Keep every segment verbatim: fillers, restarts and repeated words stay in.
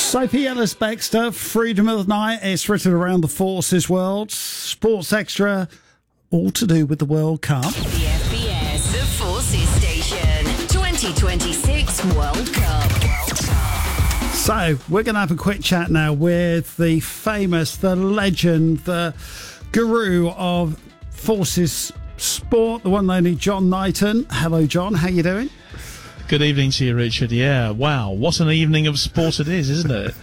Sophie Ellis-Bextor, Freedom of the Night. It's written around the forces world. Sports Extra, all to do with the World Cup. The F B S, the Forces Station, twenty twenty-six World Cup. So, we're going to have a quick chat now with the famous, the legend, the guru of forces sport, the one and only John Knighton. Hello, John. How you doing? Good evening to you, Richard. Yeah, wow, what an evening of sport it is, isn't it?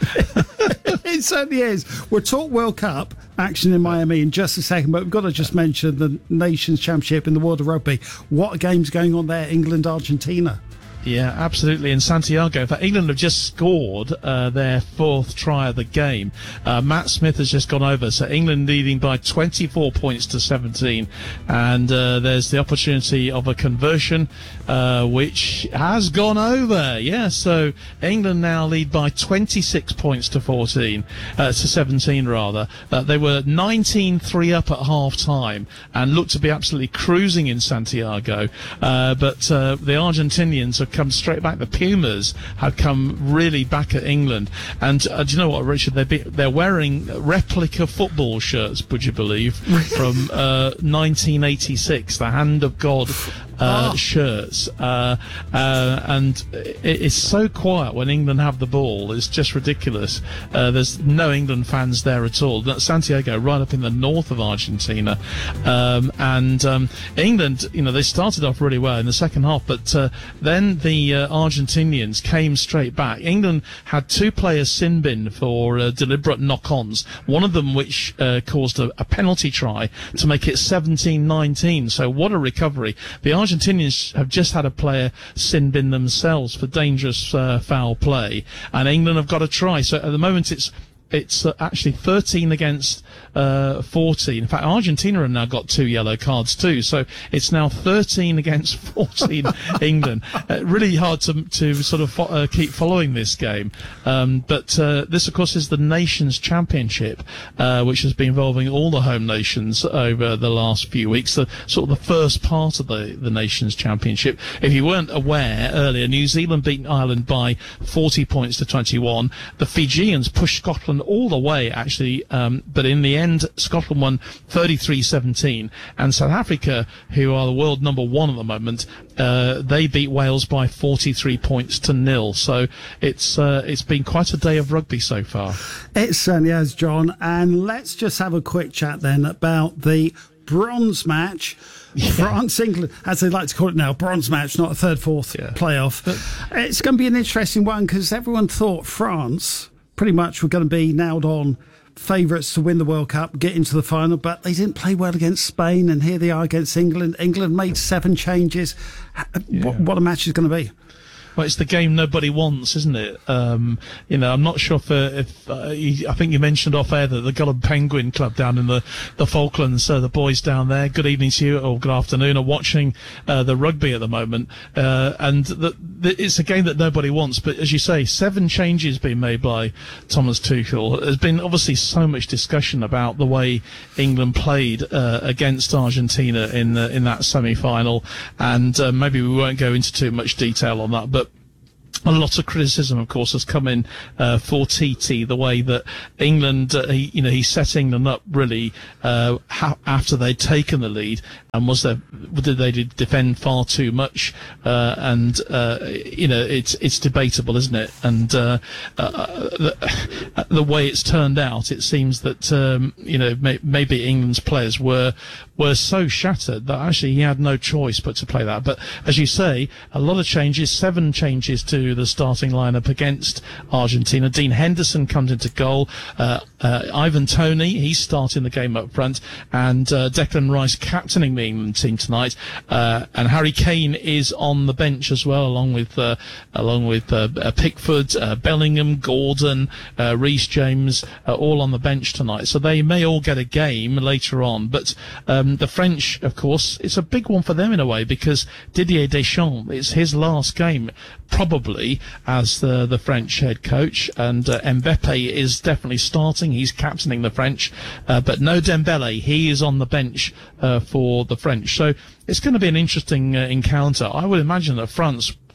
It certainly is. We'll talk World Cup action in Miami in just a second, but we've got to just mention the Nations Championship in the world of rugby. What a game's going on there, England, Argentina. Yeah, absolutely. In Santiago, in fact, England have just scored uh, their fourth try of the game. Uh, Matt Smith has just gone over, so England leading by twenty-four points to seventeen. And uh, there's the opportunity of a conversion, uh, which has gone over. Yeah, so England now lead by twenty-six points to fourteen, uh, to seventeen rather. Uh, they were nineteen three up at half time and looked to be absolutely cruising in Santiago. Uh, but uh, the Argentinians have come straight back. The Pumas have come really back at England, and uh, do you know what, Richard? They're, be, they're wearing replica football shirts, would you believe, from uh, nineteen eighty-six, the Hand of God uh, oh. shirts, uh, uh, and it, it's so quiet when England have the ball. It's just ridiculous. Uh, there's no England fans there at all. That's Santiago, right up in the north of Argentina, um, and um, England, you know, they started off really well in the second half, but uh, then the uh, Argentinians came straight back. England had two players sin bin for uh, deliberate knock-ons, one of them which uh, caused a, a penalty try to make it seventeen nineteen. So what a recovery. The Argentinians have just had a player sin bin themselves for dangerous uh, foul play, and England have got a try. So at the moment it's It's uh, actually thirteen against uh, fourteen. In fact, Argentina have now got two yellow cards too, so it's now thirteen against fourteen. England. Uh, really hard to to sort of fo- uh, keep following this game. Um, but uh, this, of course, is the Nations Championship, uh, which has been involving all the home nations over the last few weeks. The sort of the first part of the the Nations Championship. If you weren't aware earlier, New Zealand beat Ireland by forty points to twenty-one. The Fijians pushed Scotland all the way, actually, um, but in the end, Scotland won thirty-three seventeen, and South Africa, who are the world number one at the moment, uh, they beat Wales by forty-three points to nil. So it's uh, it's been quite a day of rugby so far. It certainly has, John. And let's just have a quick chat then about the bronze match. Yeah. France, England, as they like to call it now, bronze match, not a third, fourth yeah. playoff. But it's going to be an interesting one because everyone thought France pretty much were going to be nailed on favourites to win the World Cup, get into the final, but they didn't play well against Spain, and here they are against England. England made seven changes. Yeah. What, what a match is going to be. Well, it's the game nobody wants, isn't it? Um, you know, I'm not sure if, uh, if uh, you, I think you mentioned off air that the Goulburn Penguin Club down in the, the Falklands, uh, the boys down there, good evening to you, or good afternoon, are watching uh, the rugby at the moment. Uh, and the, the, it's a game that nobody wants. But as you say, seven changes being made by Thomas Tuchel. There's been obviously so much discussion about the way England played uh, against Argentina in, uh, in that semi-final. And uh, maybe we won't go into too much detail on that. But a lot of criticism, of course, has come in uh, for T T, the way that England, uh, he, you know, he set England up really uh, ha- after they'd taken the lead, and was there, did they defend far too much? Uh, and uh, you know, it's it's debatable, isn't it? And uh, uh, the, the way it's turned out, it seems that um, you know may, maybe England's players were were so shattered that actually he had no choice but to play that. But as you say, a lot of changes, seven changes to the starting lineup against Argentina. Dean Henderson comes into goal. Uh, uh, Ivan Toney, he's starting the game up front, and uh, Declan Rice captaining the England team tonight. Uh, and Harry Kane is on the bench as well, along with uh, along with uh, uh, Pickford, uh, Bellingham, Gordon, uh, Reece James, uh, all on the bench tonight. So they may all get a game later on. But um, the French, of course, it's a big one for them in a way, because Didier Deschamps, it's his last game, probably, as the, the French head coach, and uh, Mbappe is definitely starting. He's captaining the French, uh, but no Dembele. He is on the bench uh, for the French. So it's going to be an interesting uh, encounter. I would imagine that France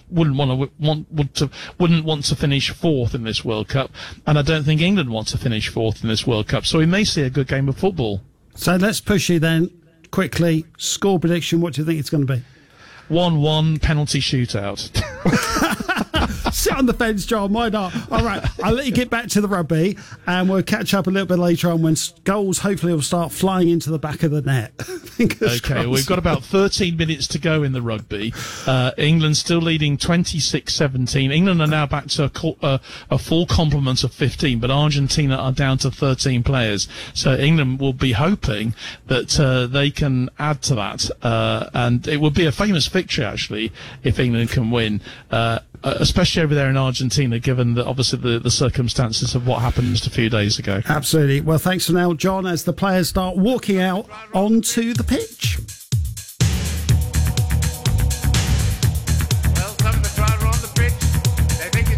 wouldn't want to want would to wouldn't want to finish fourth in this World Cup, and I don't think England want to finish fourth in this World Cup. So we may see a good game of football. So let's push you then quickly. Score prediction. What do you think it's going to be? one one penalty shootout. Sit on the fence, John. Why not? All right, I'll let you get back to the rugby, and we'll catch up a little bit later on when goals hopefully will start flying into the back of the net. Okay, crossed. We've got about thirteen minutes to go in the rugby. Uh, England still leading twenty-six seventeen. England are now back to a, co- uh, a full complement of fifteen, but Argentina are down to thirteen players. So England will be hoping that uh, they can add to that, uh, and it would be a famous victory, actually, if England can win. Uh, especially over there in Argentina, given that obviously the, the circumstances of what happened just a few days ago. Absolutely. Well, thanks for now, John, as the players start walking out onto the pitch.